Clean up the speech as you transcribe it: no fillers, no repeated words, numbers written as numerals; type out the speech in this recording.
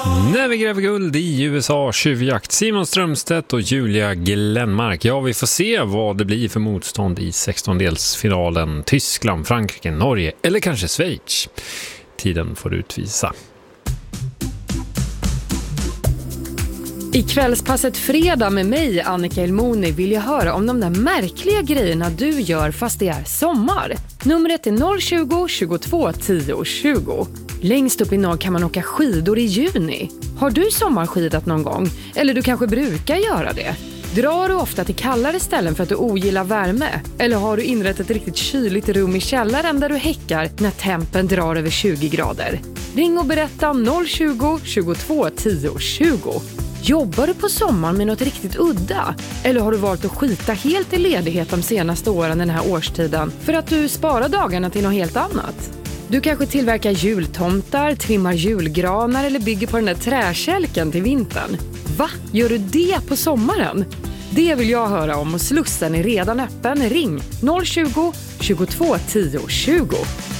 När vi gräver guld i USA, tjuvjakt. Simon Strömstedt och Julia Glenmark. Ja, vi får se vad det blir för motstånd i 16-delsfinalen. Tyskland, Frankrike, Norge eller kanske Schweiz. Tiden får utvisa. I kvällspasset fredag med mig, Annika Elmoni, vill jag höra om de där märkliga grejerna du gör fast det är sommar. Numret är 020 22 10 20. Längst upp i norr kan man åka skidor i juni. Har du sommarskidat någon gång? Eller du kanske brukar göra det? Drar du ofta till kallare ställen för att du ogillar värme? Eller har du inrett ett riktigt kyligt rum i källaren där du häckar när tempen drar över 20 grader? Ring och berätta 020 22 10 20. Jobbar du på sommaren med något riktigt udda? Eller har du valt att skita helt i ledighet de senaste åren den här årstiden för att du sparar dagarna till något helt annat? Du kanske tillverkar jultomtar, trimmar julgranar eller bygger på den där träkälken till vintern. Va? Gör du det på sommaren? Det vill jag höra om och Slussen är redan öppen. Ring 020 22 10 20.